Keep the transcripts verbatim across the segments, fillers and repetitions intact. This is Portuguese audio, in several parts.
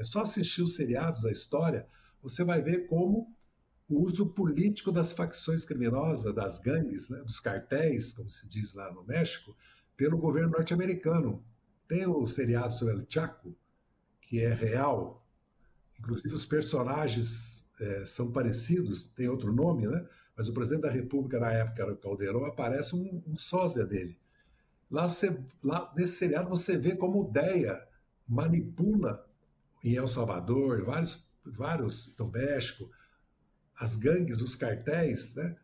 É só assistir os seriados da história, você vai ver como o uso político das facções criminosas, das gangues, né, dos cartéis, como se diz lá no México, pelo governo norte-americano. Tem o seriado sobre El Chaco, que é real, inclusive os personagens é, são parecidos, tem outro nome, né? Mas o presidente da República na época era o Caldeirão, aparece um, um sósia dele. Lá, você, lá nesse seriado você vê como o DEA manipula em El Salvador, vários, vários no México, as gangues dos cartéis, né,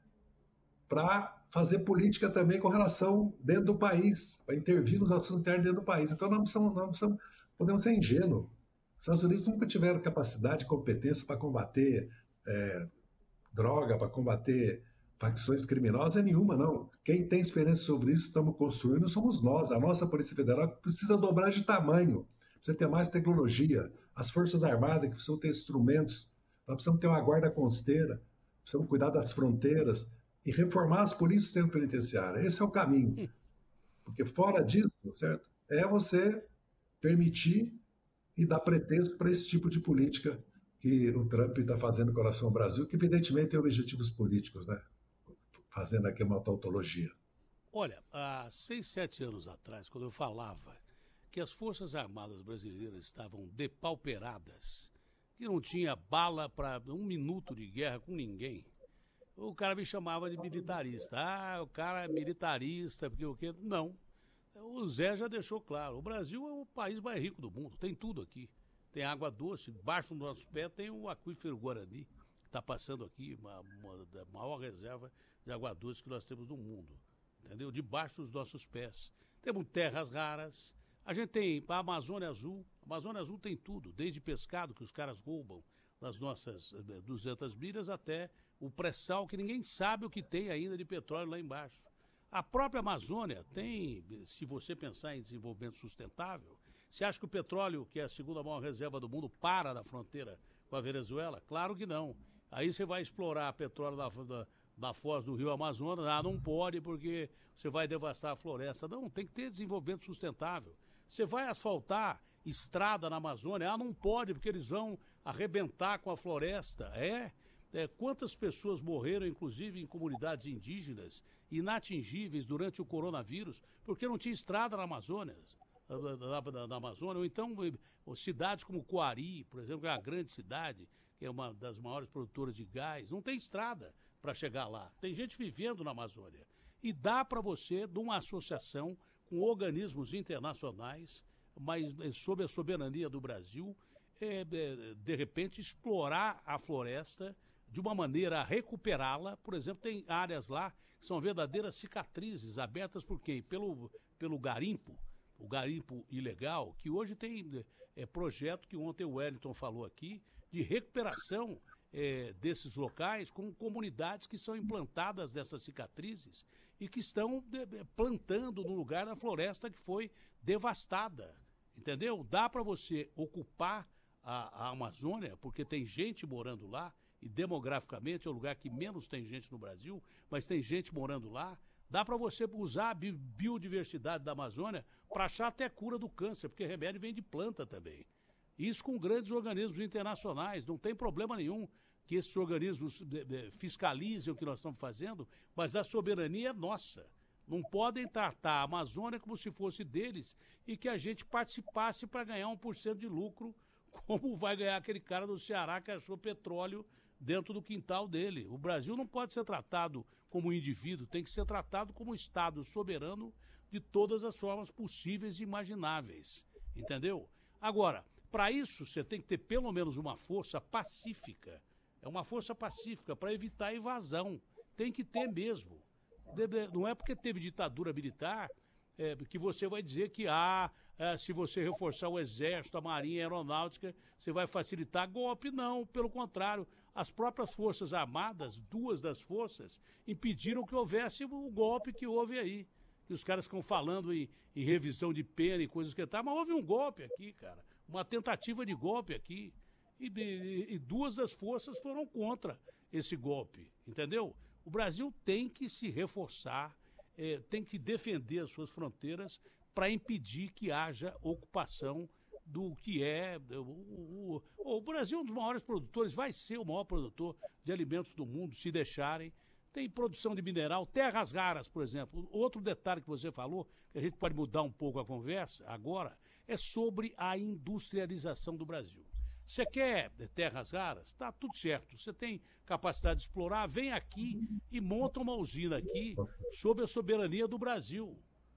para fazer política também com relação dentro do país, para intervir nos assuntos internos dentro do país. Então nós não, não precisamos, podemos ser ingênuos. Os Estados Unidos nunca tiveram capacidade e competência para combater é, droga, para combater facções criminosas, é nenhuma, não. Quem tem experiência sobre isso, estamos construindo, somos nós. A nossa Polícia Federal precisa dobrar de tamanho, precisa ter mais tecnologia. As Forças Armadas que precisam ter instrumentos, nós precisamos ter uma guarda costeira, precisamos cuidar das fronteiras e reformar as polícias penitenciárias. Esse é o caminho. Porque fora disso, certo? É você permitir e dar pretexto para esse tipo de política que o Trump está fazendo com relação ao Brasil, que evidentemente tem objetivos políticos, né? Fazendo aqui uma tautologia. Olha, há seis, sete anos atrás, quando eu falava que as Forças Armadas brasileiras estavam depauperadas, que não tinha bala para um minuto de guerra com ninguém, o cara me chamava de militarista. Ah, o cara é militarista, porque o quê? Não. O Zé já deixou claro, o Brasil é o país mais rico do mundo, tem tudo aqui. Tem água doce, embaixo do nosso pé tem o aquífero Guarani, que está passando aqui, uma, uma da maior reserva de água doce que nós temos no mundo, entendeu? Debaixo dos nossos pés. Temos terras raras, a gente tem a Amazônia Azul, a Amazônia Azul tem tudo, desde pescado que os caras roubam das nossas duzentas milhas até o pré-sal, que ninguém sabe o que tem ainda de petróleo lá embaixo. A própria Amazônia tem, se você pensar em desenvolvimento sustentável, você acha que o petróleo, que é a segunda maior reserva do mundo, para na fronteira com a Venezuela? Claro que não. Aí você vai explorar petróleo da, da, da foz do rio Amazonas, ah, não pode porque você vai devastar a floresta. Não, tem que ter desenvolvimento sustentável. Você vai asfaltar estrada na Amazônia, ah, não pode porque eles vão arrebentar com a floresta. É... É, quantas pessoas morreram, inclusive em comunidades indígenas, inatingíveis durante o coronavírus, porque não tinha estrada na Amazônia, na, na, na Amazônia, ou então cidades como Coari, por exemplo, que é uma grande cidade, que é uma das maiores produtoras de gás, não tem estrada para chegar lá. Tem gente vivendo na Amazônia. E dá para você, de uma associação com organismos internacionais, mas sob a soberania do Brasil, é, é, de repente explorar a floresta de uma maneira a recuperá-la. Por exemplo, tem áreas lá que são verdadeiras cicatrizes, abertas por quem? Pelo, pelo garimpo, o garimpo ilegal, que hoje tem é, projeto que ontem o Wellington falou aqui, de recuperação é, desses locais com comunidades que são implantadas dessas cicatrizes e que estão de, plantando no lugar da floresta que foi devastada, entendeu? Dá para você ocupar a, a Amazônia, porque tem gente morando lá, e demograficamente é o lugar que menos tem gente no Brasil, mas tem gente morando lá. Dá para você usar a biodiversidade da Amazônia para achar até cura do câncer, porque remédio vem de planta também. Isso com grandes organismos internacionais, não tem problema nenhum que esses organismos fiscalizem o que nós estamos fazendo, mas a soberania é nossa. Não podem tratar a Amazônia como se fosse deles e que a gente participasse para ganhar um por cento de lucro, como vai ganhar aquele cara do Ceará que achou petróleo dentro do quintal dele. O Brasil não pode ser tratado como um indivíduo, tem que ser tratado como um Estado soberano de todas as formas possíveis e imagináveis, entendeu? Agora, para isso você tem que ter pelo menos uma força pacífica, é uma força pacífica para evitar a invasão, tem que ter mesmo. Não é porque teve ditadura militar É, que você vai dizer que ah, é, se você reforçar o exército, a marinha, a aeronáutica, você vai facilitar golpe. Não, pelo contrário, as próprias forças armadas, duas das forças, impediram que houvesse o golpe que houve aí. Que os caras ficam falando em, em revisão de pena e coisas que tal, mas houve um golpe aqui, cara, uma tentativa de golpe aqui. E, e, e duas das forças foram contra esse golpe, entendeu? O Brasil tem que se reforçar, É, tem que defender as suas fronteiras para impedir que haja ocupação do que é o, O, o Brasil é um dos maiores produtores, vai ser o maior produtor de alimentos do mundo, se deixarem. Tem produção de mineral, terras raras, por exemplo. Outro detalhe que você falou, que a gente pode mudar um pouco a conversa agora, é sobre a industrialização do Brasil. Você quer terras raras? Tá tudo certo. Você tem capacidade de explorar, vem aqui e monta uma usina aqui sob a soberania do Brasil.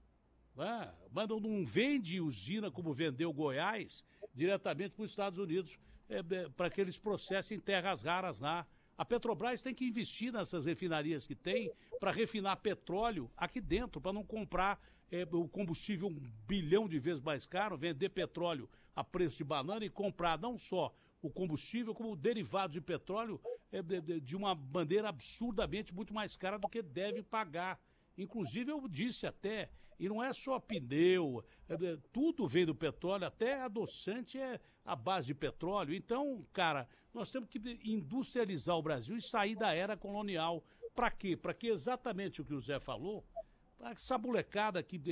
Ah, mas não vende usina como vendeu Goiás diretamente para os Estados Unidos é, é, para que eles processem terras raras lá. A Petrobras tem que investir nessas refinarias que tem para refinar petróleo aqui dentro, para não comprar é, o combustível um bilhão de vezes mais caro, vender petróleo a preço de banana e comprar não só o combustível, como o derivado de petróleo é, de, de uma maneira absurdamente muito mais cara do que deve pagar. Inclusive, eu disse até, e não é só pneu, é, é, tudo vem do petróleo, até adoçante é a base de petróleo. Então, cara, nós temos que industrializar o Brasil e sair da era colonial. Para quê? Para que exatamente o que o Zé falou, essa molecada que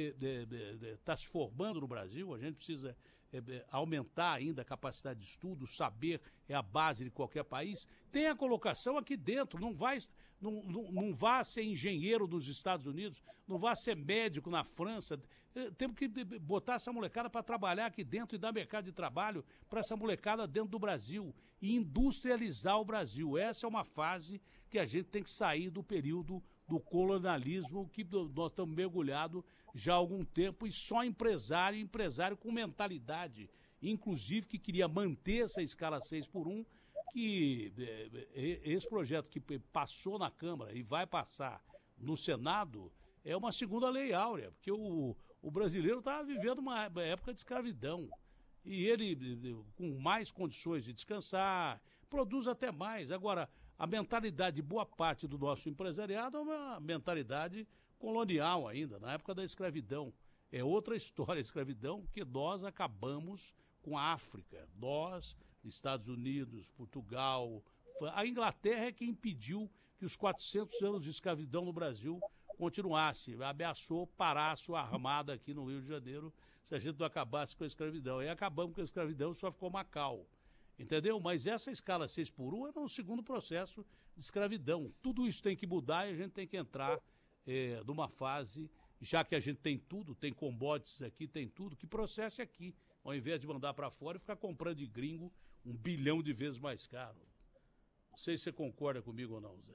está se formando no Brasil, a gente precisa é, é, aumentar ainda a capacidade de estudo, saber é a base de qualquer país, tem a colocação aqui dentro, não vai, não, não, não vá ser engenheiro dos Estados Unidos, não vá ser médico na França, é, temos que botar essa molecada para trabalhar aqui dentro e dar mercado de trabalho para essa molecada dentro do Brasil e industrializar o Brasil. Essa é uma fase que a gente tem que sair do período do colonialismo que nós estamos mergulhados já há algum tempo e só empresário, empresário com mentalidade, inclusive que queria manter essa escala seis por um, que é, esse projeto que passou na Câmara e vai passar no Senado é uma segunda lei áurea, porque o, o brasileiro está vivendo uma época de escravidão e ele, com mais condições de descansar, produz até mais. Agora, a mentalidade de boa parte do nosso empresariado é uma mentalidade colonial ainda, na época da escravidão. É outra história a escravidão que nós acabamos com a África. Nós, Estados Unidos, Portugal, a Inglaterra é que impediu que os quatrocentos anos de escravidão no Brasil continuasse. Ameaçou parar a sua armada aqui no Rio de Janeiro se a gente não acabasse com a escravidão. E acabamos com a escravidão, só ficou Macau. Entendeu? Mas essa escala seis por um era um segundo processo de escravidão. Tudo isso tem que mudar e a gente tem que entrar é, numa fase, já que a gente tem tudo, tem commodities aqui, tem tudo, que processe aqui, ao invés de mandar para fora e ficar comprando de gringo um bilhão de vezes mais caro. Não sei se você concorda comigo ou não, Zé.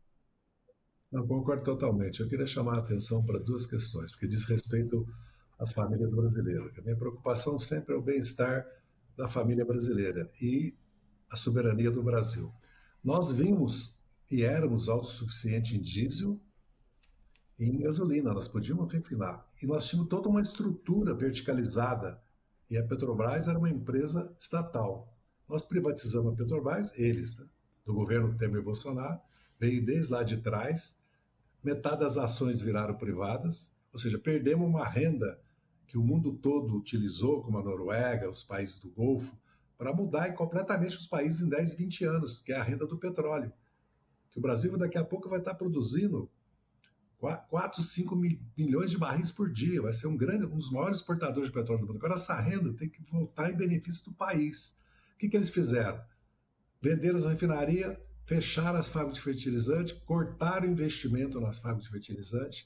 Não, concordo totalmente. Eu queria chamar a atenção para duas questões, porque diz respeito às famílias brasileiras. A minha preocupação sempre é o bem-estar da família brasileira e a soberania do Brasil. Nós vimos e éramos autossuficientes em diesel e em gasolina, nós podíamos refinar. E nós tínhamos toda uma estrutura verticalizada e a Petrobras era uma empresa estatal. Nós privatizamos a Petrobras, eles, né, do governo Temer e Bolsonaro, veio desde lá de trás, metade das ações viraram privadas, ou seja, perdemos uma renda que o mundo todo utilizou, como a Noruega, os países do Golfo, para mudar completamente os países em dez, vinte anos, que é a renda do petróleo. Que o Brasil daqui a pouco vai estar produzindo quatro, cinco milhões de barris por dia, vai ser um, grande, um dos maiores exportadores de petróleo do mundo. Agora essa renda tem que voltar em benefício do país. O que, que eles fizeram? Venderam as refinarias, fecharam as fábricas de fertilizante, cortaram o investimento nas fábricas de fertilizante,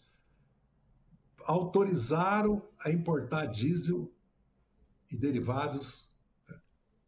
autorizaram a importar diesel e derivados, né,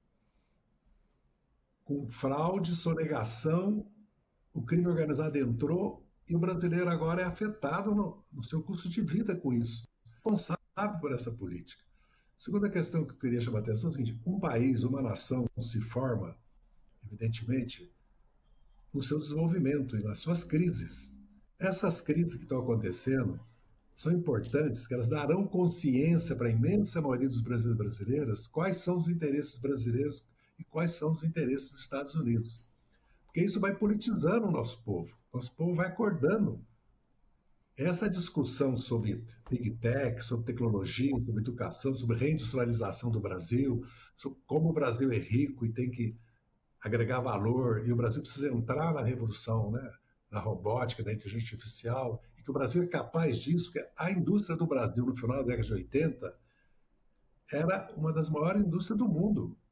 com fraude, sonegação, o crime organizado entrou e o brasileiro agora é afetado no, no seu custo de vida com isso. Responsável por essa política. Segunda questão que eu queria chamar a atenção é a seguinte: um país, uma nação se forma, evidentemente, no seu desenvolvimento e nas suas crises. Essas crises que estão acontecendo são importantes, que elas darão consciência para a imensa maioria dos brasileiros e brasileiras quais são os interesses brasileiros e quais são os interesses dos Estados Unidos. Porque isso vai politizando o nosso povo. Nosso povo vai acordando. Essa discussão sobre Big Tech, sobre tecnologia, sobre educação, sobre reindustrialização do Brasil, sobre como o Brasil é rico e tem que agregar valor, e o Brasil precisa entrar na revolução, né, da robótica, da inteligência artificial, e que o Brasil é capaz disso, porque a indústria do Brasil, no final da década de oitenta, era uma das maiores indústrias do mundo.